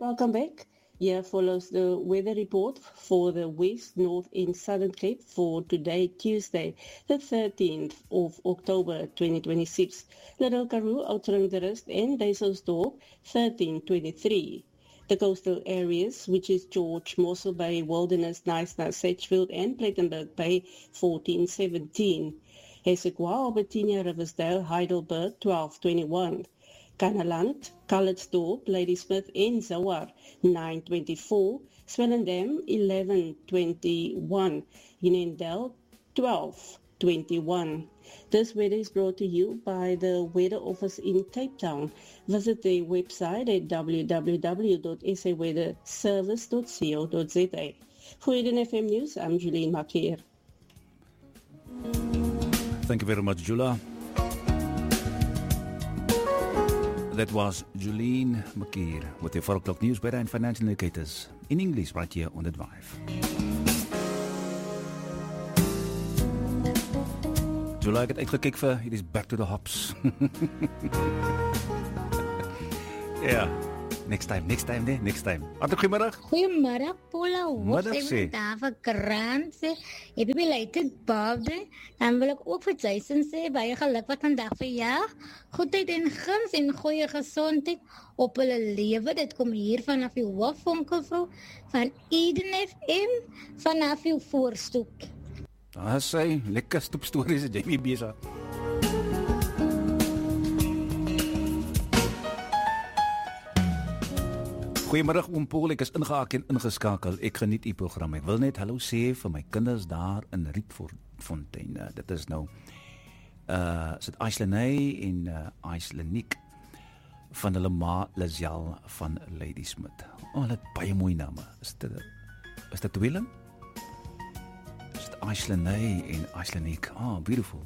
welcome back. Here follows the weather report for the West, North and Southern Cape for today, Tuesday, the 13th of October 2026. Little Karoo, Oudtshoorn the Rust and Duiselsdorp, 1323. The coastal areas, which is George, Mossel Bay, Wilderness, Knysna, Sedgefield and Plettenberg Bay, 1417. Hessequa, Albertina, Riversdale, Heidelberg, 1221. Kannaland, Calitzdorp, Ladysmith and Zawar, 924. Swellendam, 1121. Unendell, 1221. This weather is brought to you by the Weather Office in Cape Town. Visit their website at www.saweatherservice.co.za. For Eden FM News, I'm Julian Makier. Thank you very much, Jula. That was Julene Makier with the 4 o'clock news, weather and financial indicators in English right here on The Drive. Jula, ek het uitgekyk vir, it is back to the hops. Ja, next time. Hartelijk goeiemiddag. Goeiemiddag, Paula. Middag, Ek sê. wil daar vir Grant sê, heb je belated birthday? Dan wil ek ook vir Jason sê, baie geluk wat vandag verjaag. Goedheid en guns en goeie gezondheid op hulle lewe. Dit kom hier vanaf die hoofvonkelvrou van Eden FM, vanaf die voorstoep. Daar sê, lekker stoepstories het jy mee bezig. Goeiemiddag oom Paul, ek is ingehaak en ingeskakel. Ek geniet u program. Ek wil net hallo sê vir my kinders daar in Rietfontein. Dit is nou sit Aislenay en Aisleniek van hulle ma Lazel van Ladysmith. Hulle het baie mooi name. Is dit tweeling? Is dit Aislenay en Aisleniek? Beautiful.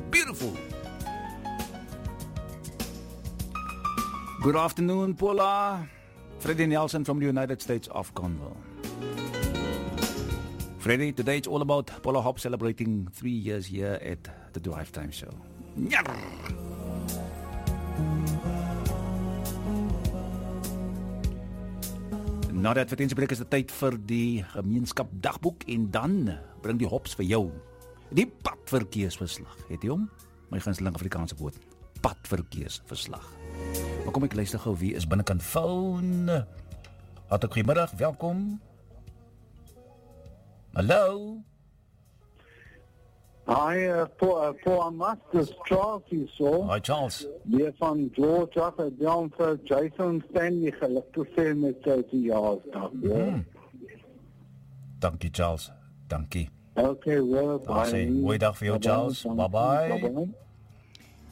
Good afternoon, Paula. Freddie Nelson from the United States of Congo. Freddie, today it's all about Paula Hop celebrating 3 years here at the Drive Time Show. Nyarr! Na die advertentiebreek is dit tyd vir die gemeenskap dagboek en dan bring die hops vir jou die padverkeersverslag. Het jy hom? My gunsteling Afrikaanse woord. Padverkeersverslag. Maar kom ek luister gou, wie is binnekant phone? Hartlik goeiemiddag, welkom. Hallo. Hi, Paul Masters, Charles hier so. Hi Charles. Weer van George af, dan vir Jason Stanley geluk te sê met sy verjaarsdag. Dankie Charles, dankie. Okay, well, bye. Mooi dag vir jou Charles, bye bye.